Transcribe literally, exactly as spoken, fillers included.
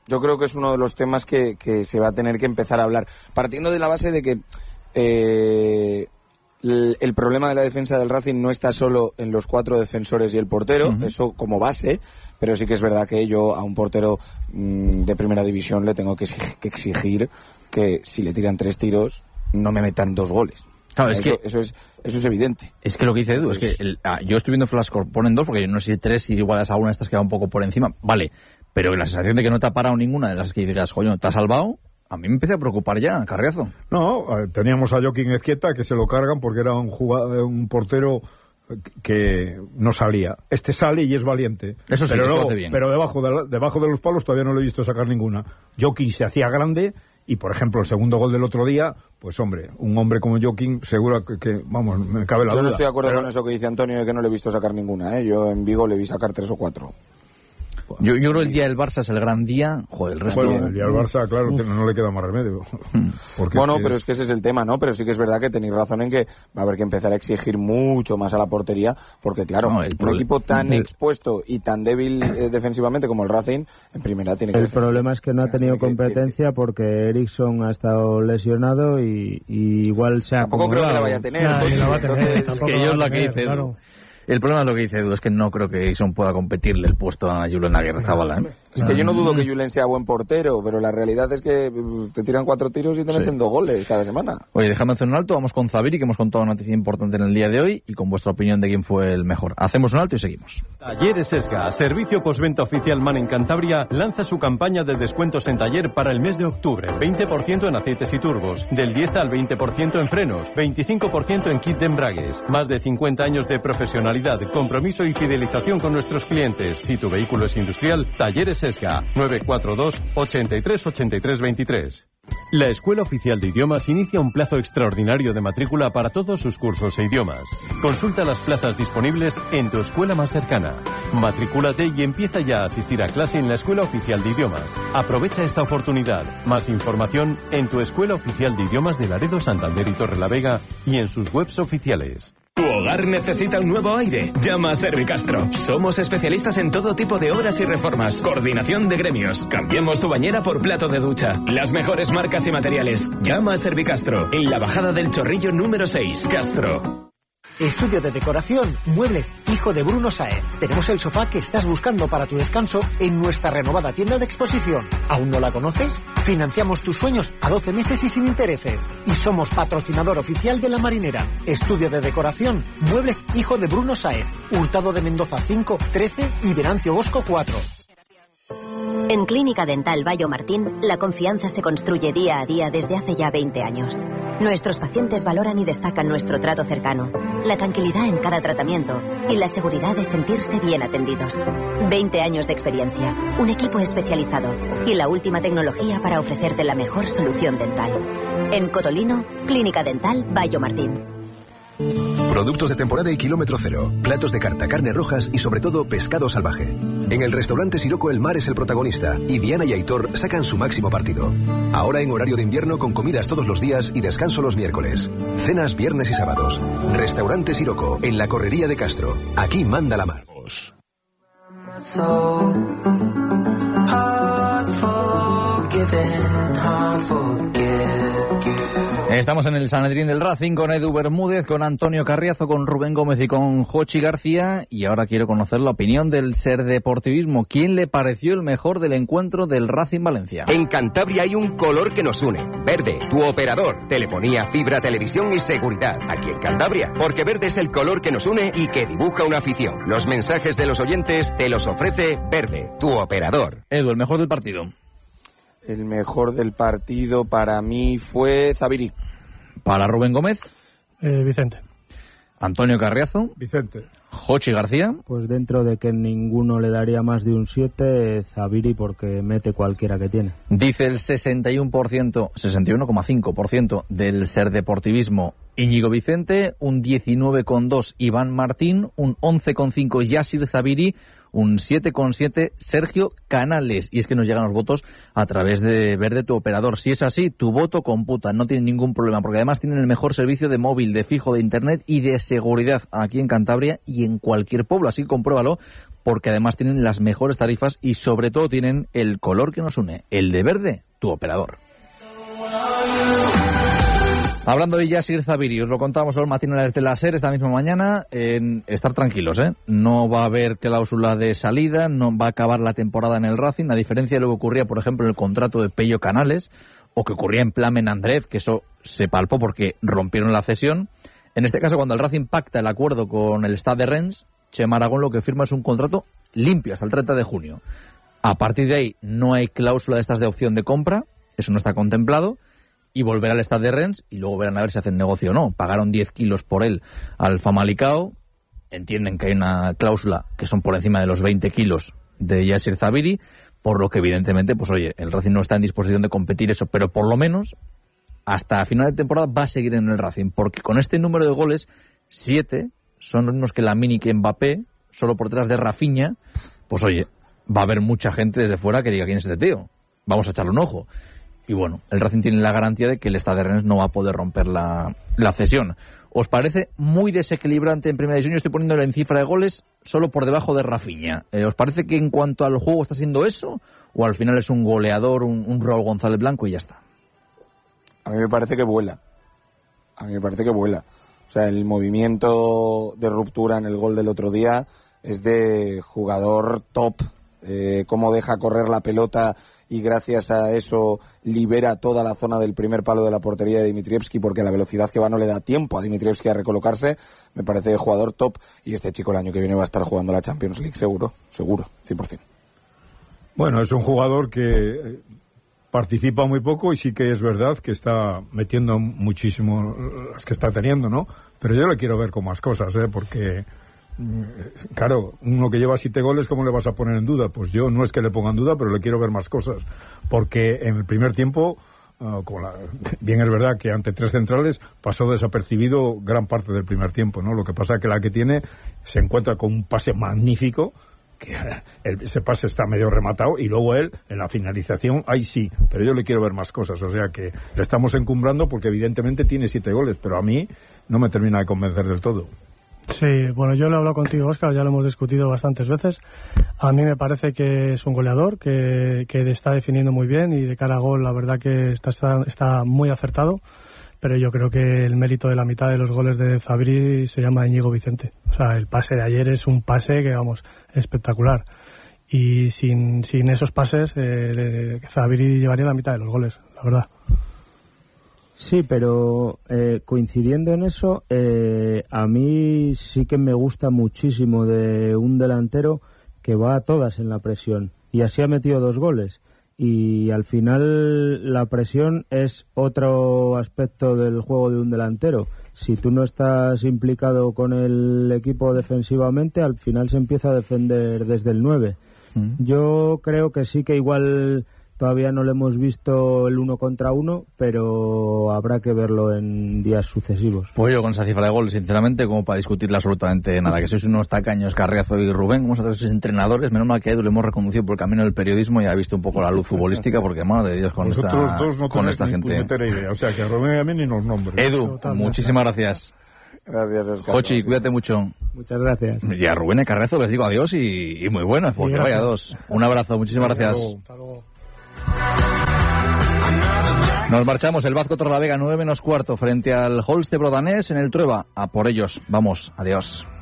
Yo creo que es uno de los temas que, que se va a tener que empezar a hablar, partiendo de la base de que eh, el, el problema de la defensa del Racing no está solo en los cuatro defensores y el portero, uh-huh. eso como base, pero sí que es verdad que yo a un portero mmm, de primera división le tengo que, que exigir que si le tiran tres tiros no me metan dos goles. Claro, es eso, que eso es eso es evidente. Es que lo que dice Edu Entonces, es que el, ah, yo estoy viendo Flashcore, ponen dos, porque yo no sé si tres, si igualas a una de estas que va un poco por encima, vale, pero la sensación de que no te ha parado ninguna de las que digas, coño, te ha salvado, a mí me empieza a preocupar ya, Carriazo. No, teníamos a Joaquín Ezquieta que se lo cargan porque era un, jugador, un portero que no salía. Este sale y es valiente. Eso sí, pero, eso luego, hace bien. Pero debajo de, la, debajo de los palos todavía no lo he visto sacar ninguna. Joaquín se hacía grande y, por ejemplo, el segundo gol del otro día, pues hombre, un hombre como Joaquín seguro que, que vamos, me cabe la Yo duda. Yo no estoy de acuerdo pero... con eso que dice Antonio de que no le he visto sacar ninguna, ¿eh? Yo en Vigo le vi sacar tres o cuatro. Yo, yo creo que el día del Barça es el gran día. Joder, el resto... Bueno, el día del Barça, claro, Uf. no le queda más remedio. Bueno, es que pero es... es que ese es el tema, ¿no? Pero sí que es verdad que tenéis razón en que va a haber que empezar a exigir mucho más a la portería, porque claro, no, un pro... equipo tan el... expuesto y tan débil eh, defensivamente como el Racing, en primera tiene que... El defender. Problema es que no o sea, ha tenido competencia que... porque Eriksson ha estado lesionado y, y igual se ha Tampoco acomodado. creo que la vaya a tener. Nah, Entonces, la va a tener entonces... Es que yo es lo que dice claro. El problema es lo que dice Edu, es que no creo que Eriksson pueda competirle el puesto a Julen Aguirrezabala, ¿eh? Es que yo no dudo que Julen sea buen portero, pero la realidad es que te tiran cuatro tiros y te sí. meten dos goles cada semana. Oye, déjame hacer un alto, vamos con Zabiri, que hemos contado una noticia importante en el día de hoy, y con vuestra opinión de quién fue el mejor. Hacemos un alto y seguimos. Talleres Esga, servicio postventa oficial MAN en Cantabria, lanza su campaña de descuentos en taller para el mes de octubre. veinte por ciento en aceites y turbos, del diez al veinte por ciento en frenos, veinticinco por ciento en kit de embragues. Más de cincuenta años de profesionalidad, compromiso y fidelización con nuestros clientes. Si tu vehículo es industrial, Talleres Esga, nueve cuatro dos, ochenta y tres, ochenta y tres, veintitrés. La Escuela Oficial de Idiomas inicia un plazo extraordinario de matrícula para todos sus cursos e idiomas. Consulta las plazas disponibles en tu escuela más cercana. Matricúlate y empieza ya a asistir a clase en la Escuela Oficial de Idiomas. Aprovecha esta oportunidad. Más información en tu Escuela Oficial de Idiomas de Laredo, Santander y Torrelavega y en sus webs oficiales. ¿Tu hogar necesita un nuevo aire? Llama a Servicastro. Somos especialistas en todo tipo de obras y reformas. Coordinación de gremios. Cambiemos tu bañera por plato de ducha. Las mejores marcas y materiales. Llama a Servicastro. En la bajada del Chorrillo número seis. Castro. Estudio de decoración, muebles, hijo de Bruno Saez. Tenemos el sofá que estás buscando para tu descanso en nuestra renovada tienda de exposición. ¿Aún no la conoces? Financiamos tus sueños a doce meses y sin intereses. Y somos patrocinador oficial de La Marinera. Estudio de decoración, muebles, hijo de Bruno Saez. Hurtado de Mendoza cinco, trece y Venancio Bosco cuatro. En Clínica Dental Bayo Martín, la confianza se construye día a día desde hace ya veinte años. Nuestros pacientes valoran y destacan nuestro trato cercano, la tranquilidad en cada tratamiento y la seguridad de sentirse bien atendidos. veinte años de experiencia, un equipo especializado y la última tecnología para ofrecerte la mejor solución dental. En Cotolino, Clínica Dental Bayo Martín. Productos de temporada y kilómetro cero, platos de carta, carnes rojas y sobre todo pescado salvaje. En el restaurante Siroco el mar es el protagonista y Diana y Aitor sacan su máximo partido. Ahora en horario de invierno con comidas todos los días y descanso los miércoles. Cenas viernes y sábados. Restaurante Siroco en la Correría de Castro. Aquí manda la mar. Estamos en el Sanedrín del Racing con Edu Bermúdez, con Antonio Carriazo, con Rubén Gómez y con Jochi García. Y ahora quiero conocer la opinión del Ser Deportivismo. ¿Quién le pareció el mejor del encuentro del Racing Valencia? En Cantabria hay un color que nos une. Verde, tu operador. Telefonía, fibra, televisión y seguridad. Aquí en Cantabria. Porque verde es el color que nos une y que dibuja una afición. Los mensajes de los oyentes te los ofrece Verde, tu operador. Edu, el mejor del partido. El mejor del partido para mí fue Zabiri. Para Rubén Gómez. Eh, Vicente. Antonio Carriazo. Vicente. Jochi García. Pues dentro de que ninguno le daría más de un siete, Zabiri porque mete cualquiera que tiene. Dice el sesenta y uno por ciento, sesenta y uno coma cinco por ciento del Ser Deportivismo Íñigo Vicente, un diecinueve coma dos Iván Martín, un once coma cinco Yassir Zabiri, un siete coma siete. Sergio Canales. Y es que nos llegan los votos a través de Verde Tu Operador. Si es así, tu voto computa, no tiene ningún problema, porque además tienen el mejor servicio de móvil, de fijo, de internet y de seguridad aquí en Cantabria y en cualquier pueblo. Así que compruébalo, porque además tienen las mejores tarifas y sobre todo tienen el color que nos une, el de Verde Tu Operador. Hablando de Yasir Zabiri, os lo contábamos en los matinales de la SER esta misma mañana, en estar tranquilos, ¿eh? No va a haber cláusula de salida, no va a acabar la temporada en el Racing, a diferencia de lo que ocurría, por ejemplo, en el contrato de Pello Canales, o que ocurría en Plamen Andreev, que eso se palpó porque rompieron la cesión. En este caso, cuando el Racing pacta el acuerdo con el Stade de Rennes, Chema Aragón lo que firma es un contrato limpio hasta el treinta de junio. A partir de ahí no hay cláusula de estas de opción de compra, eso no está contemplado, y volver al Stade de Rennes y luego verán a ver si hacen negocio o no. Pagaron diez kilos por él al Famalicão, entienden que hay una cláusula que son por encima de los veinte kilos de Yasir Zabiri, por lo que evidentemente, pues oye, el Racing no está en disposición de competir eso, pero por lo menos hasta final de temporada va a seguir en el Racing, porque con este número de goles, siete son los mismos que Lamine y Mbappé, solo por detrás de Rafinha, pues oye, va a haber mucha gente desde fuera que diga quién es este tío, vamos a echarle un ojo. Y bueno, el Racing tiene la garantía de que el Stade de Rennes no va a poder romper la, la cesión. ¿Os parece muy desequilibrante en primera división? Yo estoy poniéndole en cifra de goles solo por debajo de Rafinha. Eh, ¿Os parece que en cuanto al juego está siendo eso? ¿O al final es un goleador, un, un Raúl González Blanco y ya está? A mí me parece que vuela. A mí me parece que vuela. O sea, el movimiento de ruptura en el gol del otro día es de jugador top. Eh, cómo deja correr la pelota y gracias a eso libera toda la zona del primer palo de la portería de Dimitrievski, porque la velocidad que va no le da tiempo a Dimitrievski a recolocarse. Me parece jugador top, y este chico el año que viene va a estar jugando la Champions League seguro, seguro, cien por ciento. Bueno, es un jugador que participa muy poco y sí que es verdad que está metiendo muchísimo las que está teniendo, ¿no? Pero yo le quiero ver con más cosas, ¿eh? Porque claro, uno que lleva siete goles, ¿cómo le vas a poner en duda? Pues yo no es que le ponga en duda, pero le quiero ver más cosas, porque en el primer tiempo, uh, con la, bien es verdad que ante tres centrales pasó desapercibido gran parte del primer tiempo, ¿no? Lo que pasa es que la que tiene se encuentra con un pase magnífico, que el, ese pase está medio rematado, y luego él, en la finalización, ahí sí, pero yo le quiero ver más cosas, o sea que le estamos encumbrando porque evidentemente tiene siete goles, pero a mí no me termina de convencer del todo. Sí, bueno, yo lo he hablado contigo, Óscar, ya lo hemos discutido bastantes veces. A mí me parece que es un goleador, que, que está definiendo muy bien y de cara a gol la verdad que está, está, está muy acertado, pero yo creo que el mérito de la mitad de los goles de Zabiri se llama Íñigo Vicente. O sea, el pase de ayer es un pase que, vamos, espectacular. Y sin, sin esos pases, eh, Zabiri llevaría la mitad de los goles, la verdad. Sí, pero eh, coincidiendo en eso, eh, a mí sí que me gusta muchísimo de un delantero que va a todas en la presión, y así ha metido dos goles, y al final la presión es otro aspecto del juego de un delantero. Si tú no estás implicado con el equipo defensivamente, al final se empieza a defender desde el nueve. Mm. Yo creo que sí que igual todavía no lo hemos visto el uno contra uno, pero habrá que verlo en días sucesivos. Pues yo con esa cifra de goles, sinceramente, como para discutirle absolutamente nada, que sois unos tacaños, Carriazo y Rubén, como vosotros sois entrenadores, menos mal que a Edu le hemos reconducido por el camino del periodismo y ha visto un poco la luz futbolística, porque madre de Dios, con Vosotros esta, dos no con esta ni gente. Idea. O sea, que a Rubén y a mí ni nos nombres. Edu, muchísimas gracias. Gracias, Oscar. Jochi, cuídate mucho. Muchas gracias. Y a Rubén y a Carriazo les digo adiós y, y muy buenas, porque vaya dos. Un abrazo, muchísimas gracias. Hasta luego. Nos marchamos, el Vazco Torrelavega nueve menos cuarto frente al Holste Brodanés en el Trueba. A por ellos, vamos, adiós.